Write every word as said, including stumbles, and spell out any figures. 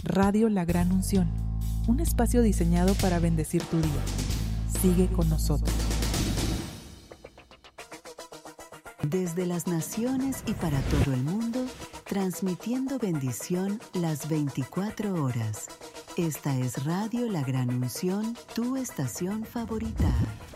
Radio La Gran Unción, un espacio diseñado para bendecir tu día. Sigue con nosotros. Desde las naciones y para todo el mundo, transmitiendo bendición las veinticuatro horas. Esta es Radio La Gran Unción, tu estación favorita.